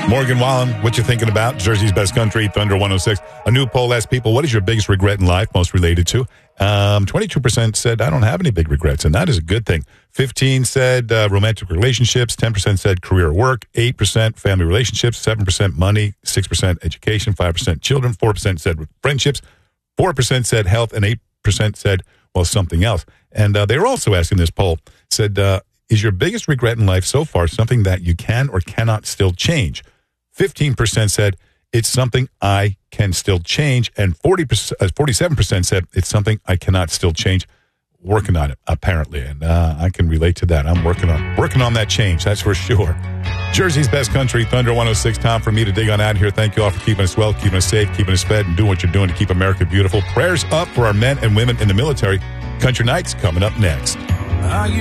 Morgan Wallen, what you thinking about? Jersey's Best Country, Thunder 106. A new poll asked people, what is your biggest regret in life, most related to? 22% said, I don't have any big regrets, and that is a good thing. 15% said romantic relationships. 10% said career or work. 8% family relationships. 7% money. 6% education. 5% children. 4% said friendships. 4% said health. And 8% said, well, something else. And they were also asking this poll, said, is your biggest regret in life so far something that you can or cannot still change? 15% said, it's something I can still change. And 47% said, it's something I cannot still change. Working on it, apparently. And I can relate to that. I'm working on that change, that's for sure. Jersey's Best Country, Thunder 106. Time for me to dig on out here. Thank you all for keeping us well, keeping us safe, keeping us fed, and doing what you're doing to keep America beautiful. Prayers up for our men and women in the military. Country Nights coming up next.